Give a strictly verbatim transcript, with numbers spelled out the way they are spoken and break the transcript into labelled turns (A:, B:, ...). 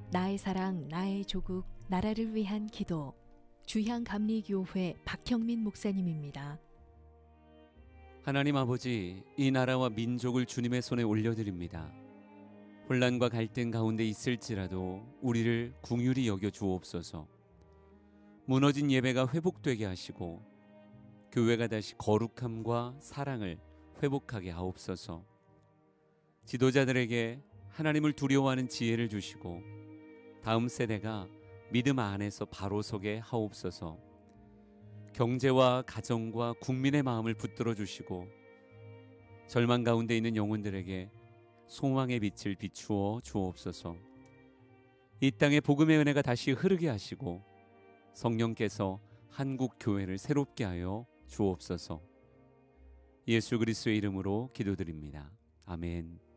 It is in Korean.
A: 나의 사랑, 나의 조국, 나라를 위한 기도. 주향감리교회 박형민 목사님입니다.
B: 하나님 아버지, 이 나라와 민족을 주님의 손에 올려드립니다. 혼란과 갈등 가운데 있을지라도 우리를 긍휼히 여겨 주옵소서. 무너진 예배가 회복되게 하시고 교회가 다시 거룩함과 사랑을 회복하게 하옵소서. 지도자들에게 하나님을 두려워하는 지혜를 주시고 다음 세대가 믿음 안에서 바로 서게 하옵소서. 경제와 가정과 국민의 마음을 붙들어 주시고 절망 가운데 있는 영혼들에게 소망의 빛을 비추어 주옵소서. 이 땅에 복음의 은혜가 다시 흐르게 하시고 성령께서 한국 교회를 새롭게 하여 주옵소서. 예수 그리스도의 이름으로 기도드립니다. 아멘.